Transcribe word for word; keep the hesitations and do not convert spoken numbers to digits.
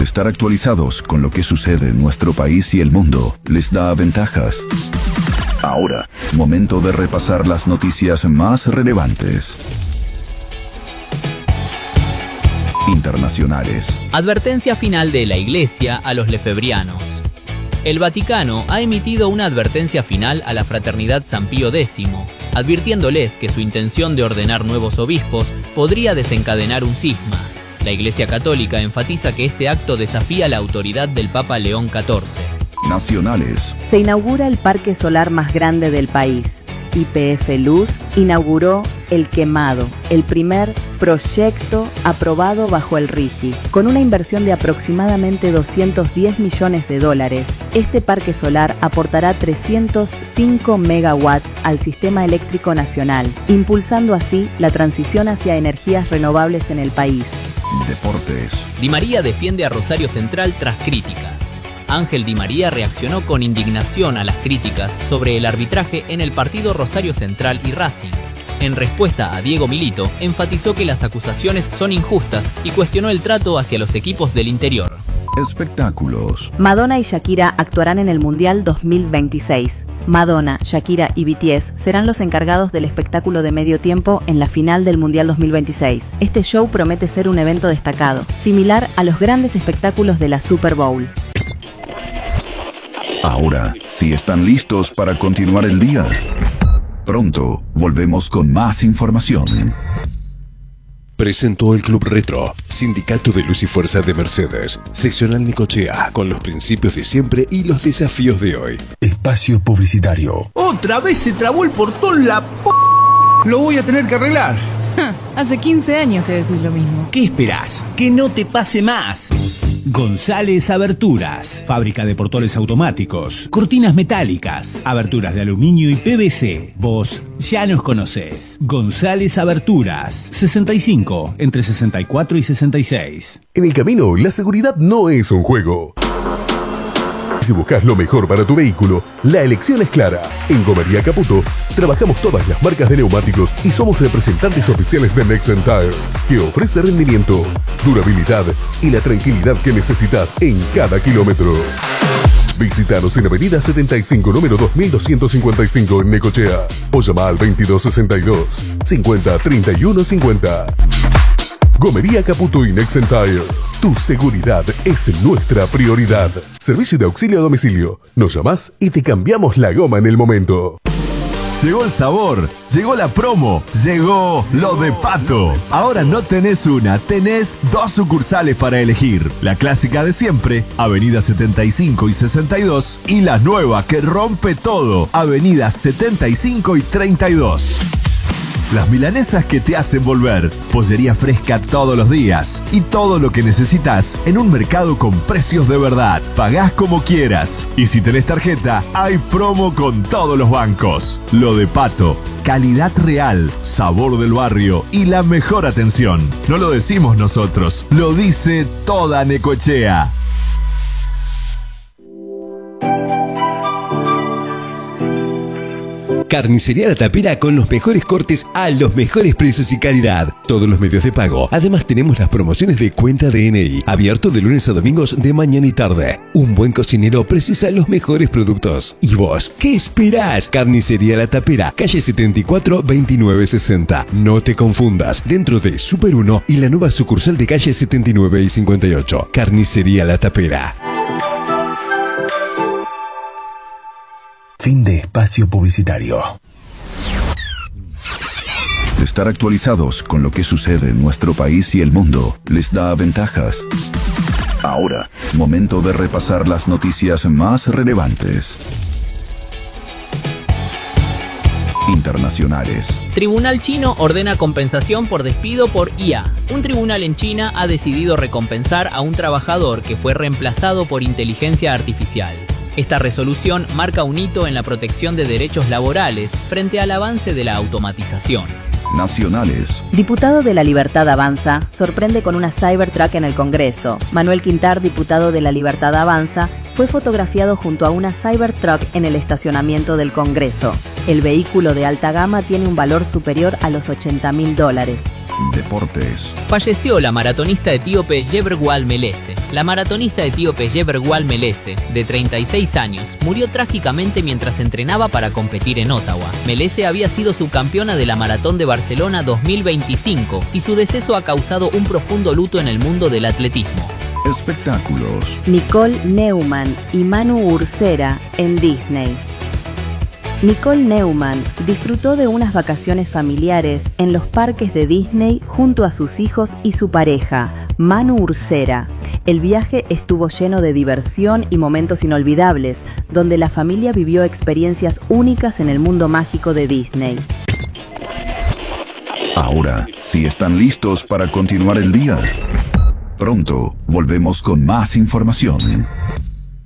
Estar actualizados con lo que sucede en nuestro país y el mundo les da ventajas. Ahora, momento de repasar las noticias más relevantes. Internacionales. Advertencia final de la Iglesia a los lefebrianos. El Vaticano ha emitido una advertencia final a la Fraternidad San Pío X, advirtiéndoles que su intención de ordenar nuevos obispos podría desencadenar un cisma. La Iglesia Católica enfatiza que este acto desafía la autoridad del Papa León catorce. Nacionales. Se inaugura el parque solar más grande del país. Y P F Luz inauguró El Quemado, el primer proyecto aprobado bajo el RIGI. Con una inversión de aproximadamente doscientos diez millones de dólares, este parque solar aportará trescientos cinco megawatts al sistema eléctrico nacional, impulsando así la transición hacia energías renovables en el país. Deportes. Di María defiende a Rosario Central tras críticas. Ángel Di María reaccionó con indignación a las críticas sobre el arbitraje en el partido Rosario Central y Racing. En respuesta a Diego Milito, enfatizó que las acusaciones son injustas y cuestionó el trato hacia los equipos del interior. Espectáculos. Madonna y Shakira actuarán en el Mundial dos mil veintiséis. Madonna, Shakira y B T S serán los encargados del espectáculo de medio tiempo en la final del Mundial dos mil veintiséis. Este show promete ser un evento destacado, similar a los grandes espectáculos de la Super Bowl. Ahora, si están listos para continuar el día, pronto volvemos con más información. Presentó el Club Retro, Sindicato de Luz y Fuerza de Mercedes, seccional Necochea, con los principios de siempre y los desafíos de hoy. Espacio publicitario. Otra vez se trabó el portón, la p***. Lo voy a tener que arreglar. Hace quince años que decís lo mismo. ¿Qué esperás? Que no te pase más. González Aberturas, fábrica de portones automáticos, cortinas metálicas, aberturas de aluminio y P V C. Vos ya nos conocés. González Aberturas, sesenta y cinco, entre sesenta y cuatro y sesenta y seis. En el camino, la seguridad no es un juego. Si buscas lo mejor para tu vehículo, la elección es clara. En Gomería Caputo trabajamos todas las marcas de neumáticos y somos representantes oficiales de Nexen Tire, que ofrece rendimiento, durabilidad y la tranquilidad que necesitas en cada kilómetro. Visítanos en Avenida setenta y cinco, número dos mil doscientos cincuenta y cinco en Necochea, o llama al veintidós sesenta y dos, cincuenta, treinta y uno cincuenta. Gomería Caputo y Nexen Tire. Tu seguridad es nuestra prioridad. Servicio de auxilio a domicilio. Nos llamás y te cambiamos la goma en el momento. Llegó el sabor, llegó la promo, llegó lo de Pato. Ahora no tenés una, tenés dos sucursales para elegir. La clásica de siempre, Avenida setenta y cinco y sesenta y dos, y la nueva que rompe todo, Avenida setenta y cinco y treinta y dos. Las milanesas que te hacen volver, pollería fresca todos los días y todo lo que necesitas en un mercado con precios de verdad. Pagás como quieras y si tenés tarjeta, hay promo con todos los bancos. Lo de Pato, calidad real, sabor del barrio y la mejor atención. No lo decimos nosotros, lo dice toda Necochea. Carnicería La Tapera con los mejores cortes a los mejores precios y calidad. Todos los medios de pago. Además tenemos las promociones de cuenta D N I. Abierto de lunes a domingos de mañana y tarde. Un buen cocinero precisa los mejores productos. ¿Y vos? ¿Qué esperás? Carnicería La Tapera, calle setenta y cuatro, veintinueve sesenta. No te confundas. Dentro de Super uno y la nueva sucursal de calle setenta y nueve y cincuenta y ocho. Carnicería La Tapera. Fin de espacio publicitario. Estar actualizados con lo que sucede en nuestro país y el mundo les da ventajas. Ahora, momento de repasar las noticias más relevantes. Internacionales. Tribunal chino ordena compensación por despido por I A. Un tribunal en China ha decidido recompensar a un trabajador que fue reemplazado por inteligencia artificial. Esta resolución marca un hito en la protección de derechos laborales frente al avance de la automatización. Nacionales. Diputado de La Libertad Avanza sorprende con una Cybertruck en el Congreso. Manuel Quintar, diputado de La Libertad Avanza, fue fotografiado junto a una Cybertruck en el estacionamiento del Congreso. El vehículo de alta gama tiene un valor superior a los ochenta mil dólares. Deportes. Falleció la maratonista etíope Gebrewal Melese. La maratonista etíope Gebrewal Melese, de treinta y seis años, murió trágicamente mientras entrenaba para competir en Ottawa. Melese había sido subcampeona de la Maratón de Barcelona dos mil veinticinco y su deceso ha causado un profundo luto en el mundo del atletismo. Espectáculos. Nicole Neumann y Manu Ursera en Disney. Nicole Neumann disfrutó de unas vacaciones familiares en los parques de Disney junto a sus hijos y su pareja, Manu Ursera. El viaje estuvo lleno de diversión y momentos inolvidables, donde la familia vivió experiencias únicas en el mundo mágico de Disney. Ahora, si están listos para continuar el día, pronto volvemos con más información.